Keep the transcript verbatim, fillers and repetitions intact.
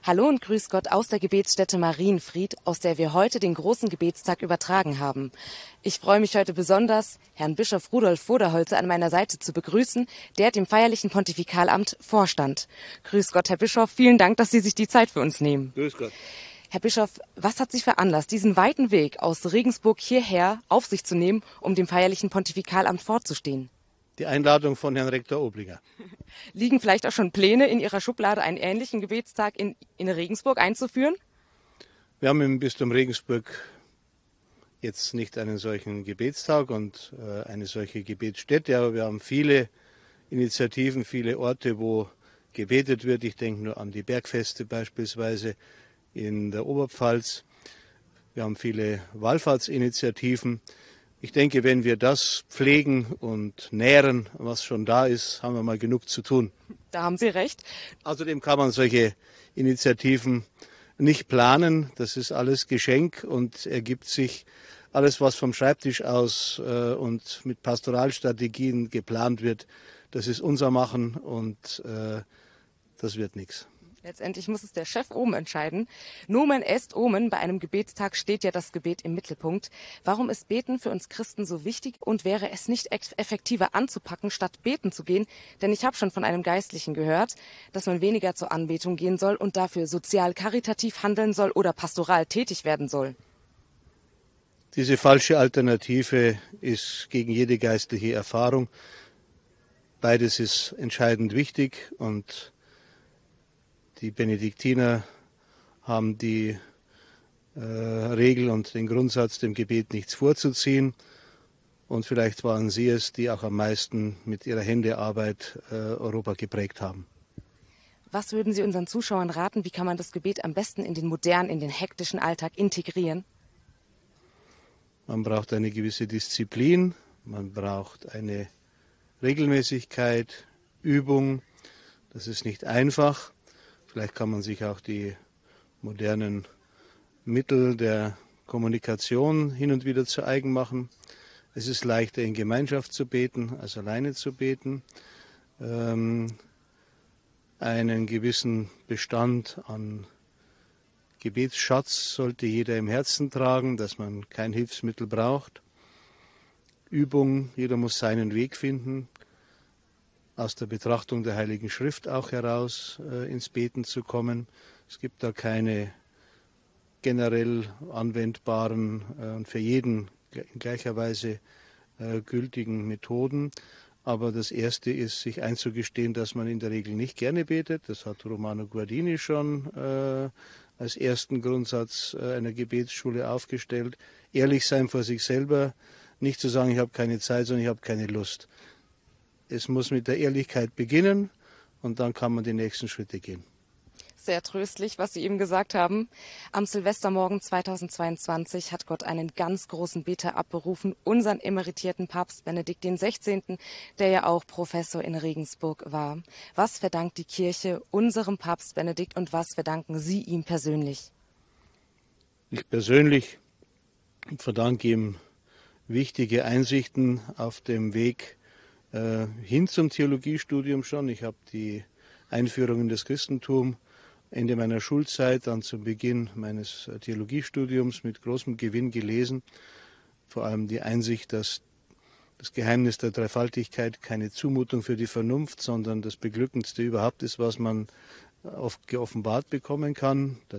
Hallo und grüß Gott aus der Gebetsstätte Marienfried, aus der wir heute den großen Gebetstag übertragen haben. Ich freue mich heute besonders, Herrn Bischof Rudolf Voderholzer an meiner Seite zu begrüßen, der dem feierlichen Pontifikalamt vorstand. Grüß Gott, Herr Bischof, vielen Dank, dass Sie sich die Zeit für uns nehmen. Grüß Gott. Herr Bischof, was hat Sie veranlasst, diesen weiten Weg aus Regensburg hierher auf sich zu nehmen, um dem feierlichen Pontifikalamt vorzustehen? Die Einladung von Herrn Rektor Oblinger. Liegen vielleicht auch schon Pläne in Ihrer Schublade, einen ähnlichen Gebetstag in, in Regensburg einzuführen? Wir haben im Bistum Regensburg jetzt nicht einen solchen Gebetstag und äh, eine solche Gebetsstätte, aber wir haben viele Initiativen, viele Orte, wo gebetet wird. Ich denke nur an die Bergfeste beispielsweise in der Oberpfalz. Wir haben viele Wallfahrtsinitiativen. Ich denke, wenn wir das pflegen und nähren, was schon da ist, haben wir mal genug zu tun. Da haben Sie recht. Außerdem kann man solche Initiativen nicht planen. Das ist alles Geschenk und ergibt sich alles, was vom Schreibtisch aus äh, und mit Pastoralstrategien geplant wird. Das ist unser Machen und äh, das wird nichts. Letztendlich muss es der Chef oben entscheiden. Nomen est omen. Bei einem Gebetstag steht ja das Gebet im Mittelpunkt. Warum ist Beten für uns Christen so wichtig und wäre es nicht effektiver anzupacken, statt beten zu gehen? Denn ich habe schon von einem Geistlichen gehört, dass man weniger zur Anbetung gehen soll und dafür sozial karitativ handeln soll oder pastoral tätig werden soll. Diese falsche Alternative ist gegen jede geistliche Erfahrung. Beides ist entscheidend wichtig und die Benediktiner haben die äh, Regel und den Grundsatz, dem Gebet nichts vorzuziehen. Und vielleicht waren sie es, die auch am meisten mit ihrer Händearbeit äh, Europa geprägt haben. Was würden Sie unseren Zuschauern raten? Wie kann man das Gebet am besten in den modernen, in den hektischen Alltag integrieren? Man braucht eine gewisse Disziplin, man braucht eine Regelmäßigkeit, Übung. Das ist nicht einfach. Vielleicht kann man sich auch die modernen Mittel der Kommunikation hin und wieder zu eigen machen. Es ist leichter, in Gemeinschaft zu beten, als alleine zu beten. Ähm, einen gewissen Bestand an Gebetsschatz sollte jeder im Herzen tragen, dass man kein Hilfsmittel braucht. Übung, jeder muss seinen Weg finden, aus der Betrachtung der Heiligen Schrift auch heraus äh, ins Beten zu kommen. Es gibt da keine generell anwendbaren äh, und für jeden in gleicher Weise äh, gültigen Methoden. Aber das Erste ist, sich einzugestehen, dass man in der Regel nicht gerne betet. Das hat Romano Guardini schon äh, als ersten Grundsatz äh, einer Gebetsschule aufgestellt. Ehrlich sein vor sich selber, nicht zu sagen, ich habe keine Zeit, sondern ich habe keine Lust. Es muss mit der Ehrlichkeit beginnen und dann kann man die nächsten Schritte gehen. Sehr tröstlich, was Sie eben gesagt haben. Am Silvestermorgen zweitausendzweiundzwanzig hat Gott einen ganz großen Beter abberufen, unseren emeritierten Papst Benedikt der Sechzehnte., der ja auch Professor in Regensburg war. Was verdankt die Kirche unserem Papst Benedikt und was verdanken Sie ihm persönlich? Ich persönlich verdanke ihm wichtige Einsichten auf dem Weg äh, hin zum Theologiestudium schon. Ich habe die Einführung in das Christentum Ende meiner Schulzeit, dann zum Beginn meines Theologiestudiums mit großem Gewinn gelesen. Vor allem die Einsicht, dass das Geheimnis der Dreifaltigkeit keine Zumutung für die Vernunft, sondern das Beglückendste überhaupt ist, was man oft geoffenbart bekommen kann.